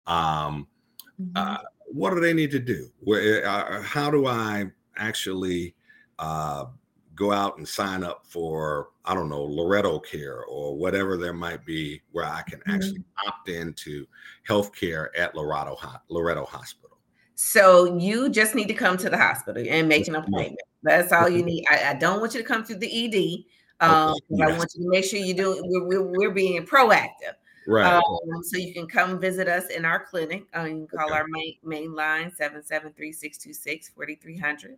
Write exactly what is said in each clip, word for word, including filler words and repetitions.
Um, uh, what do they need to do? Where, uh, how do I actually uh, go out and sign up for, I don't know, Loretto Care or whatever there might be where I can actually mm-hmm. opt into healthcare at Loretto, Loretto Hospital? So you just need to come to the hospital and make an appointment. That's all you need. I, I don't want you to come through the E D. Um, okay. yes. I want you to make sure you do. We're, we're, we're being proactive. Right. Um, so you can come visit us in our clinic. Uh, you can call okay. our main, main line, seven seven three, six two six, four three zero zero,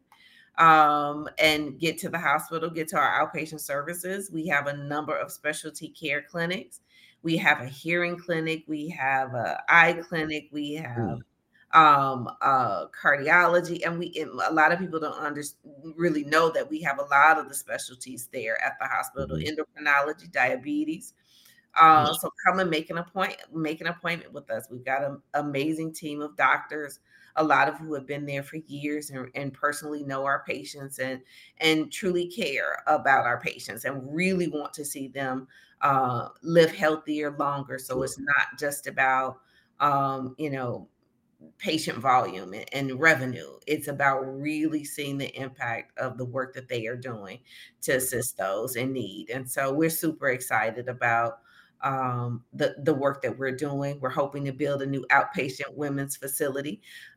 um, and get to the hospital, get to our outpatient services. We have a number of specialty care clinics. We have a hearing clinic. We have an eye clinic. We have mm. um, uh, cardiology. And we a lot of people don't under, really know that we have a lot of the specialties there at the hospital, mm-hmm. endocrinology, diabetes. Uh, so come and make an appointment, make an appointment with us. We've got an amazing team of doctors, a lot of who have been there for years and, and personally know our patients and, and truly care about our patients and really want to see them uh, live healthier, longer. So sure. It's not just about, um, you know, patient volume and, and revenue. It's about really seeing the impact of the work that they are doing to assist those in need. And so we're super excited about Um, the, the work that we're doing. We're hoping to build a new outpatient women's facility.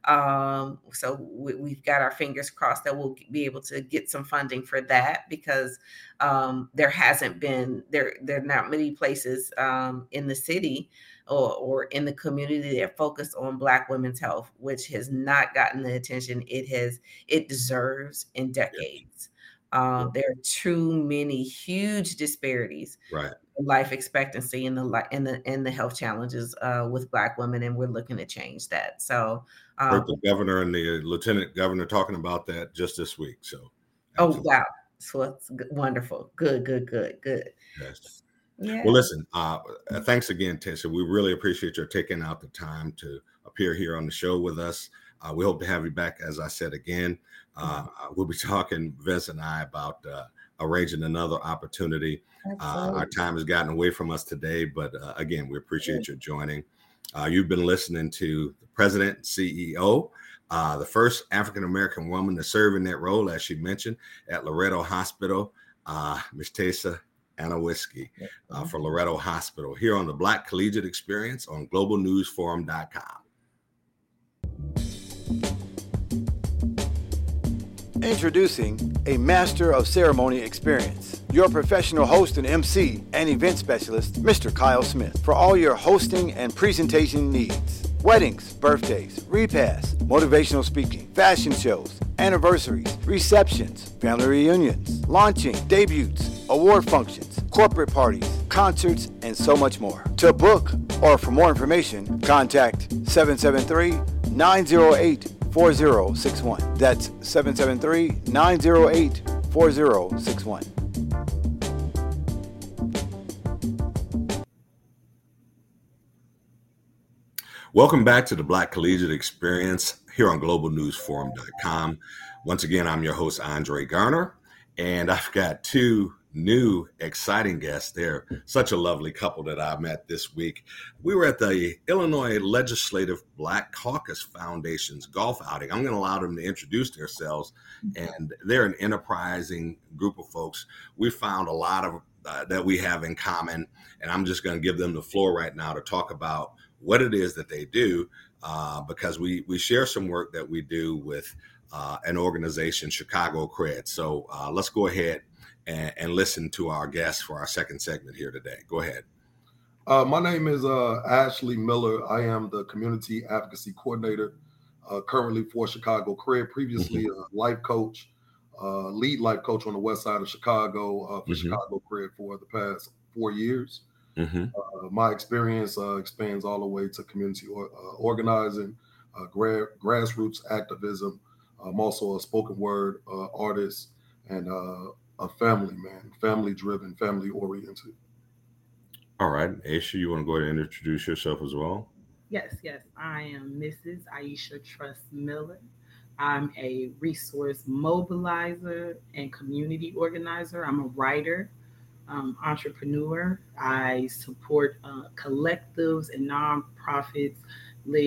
Um, so we, we've got our fingers crossed that we'll be able to get some funding for that because um, there hasn't been, there, there are not many places um, in the city or, or in the community that focus on Black women's health, which has not gotten the attention it has, it deserves in decades. Um, there are too many huge disparities. Right. Life expectancy and the and the and the health challenges uh, with Black women, and we're looking to change that. So, um, heard the governor and the lieutenant governor talking about that just this week. So, absolutely. Oh wow, so it's wonderful. Good, good, good, good. Yes. Yeah. Well, listen. Uh, thanks again, Tessa. We really appreciate your taking out the time to appear here on the show with us. Uh, we hope to have you back, as I said again. Uh, we'll be talking, Vince and I, about uh, arranging another opportunity. Uh, our time has gotten away from us today, but uh, again, we appreciate your joining. Uh, you've been listening to the president and C E O, uh, the first African-American woman to serve in that role, as she mentioned, at Loretto Hospital, uh, Miz Tessa Anowiski uh, for Loretto Hospital, here on the Black Collegiate Experience on global news forum dot com. Introducing a Master of Ceremony experience. Your professional host and M C and event specialist, Mister Kyle Smith, for all your hosting and presentation needs. Weddings, birthdays, repasts, motivational speaking, fashion shows, anniversaries, receptions, family reunions, launching, debuts, award functions, corporate parties, concerts, and so much more. To book or for more information, contact seven seven three, nine zero eight, four zero six one. That's seven seven three, nine zero eight, four zero six one. Welcome back to the Black Collegiate Experience here on global news forum dot com. Once again, I'm your host, Andre Garner, and I've got two new exciting guests. They're such a lovely couple that I met this week. We were at the Illinois Legislative Black Caucus Foundation's golf outing. I'm going to allow them to introduce themselves, and they're an enterprising group of folks. We found a lot of uh, that we have in common, and I'm just going to give them the floor right now to talk about what it is that they do, uh, because we we share some work that we do with uh, an organization, Chicago Cred. So uh, let's go ahead and, and listen to our guests for our second segment here today. Go ahead. Uh, my name is uh, Ashley Miller. I am the Community Advocacy Coordinator uh, currently for Chicago Cred, previously mm-hmm. a life coach, uh, lead life coach on the west side of Chicago uh, for mm-hmm. Chicago Cred for the past four years. Mm-hmm. Uh, my experience uh, expands all the way to community or, uh, organizing, uh, gra- grassroots activism. I'm also a spoken word uh, artist and uh, a family man, family driven, family oriented. All right. Aisha, you want to go ahead and introduce yourself as well? Yes, yes. I am Missus Aisha Trust Miller. I'm a resource mobilizer and community organizer. I'm a writer. Um, entrepreneur. I support uh, collectives and nonprofits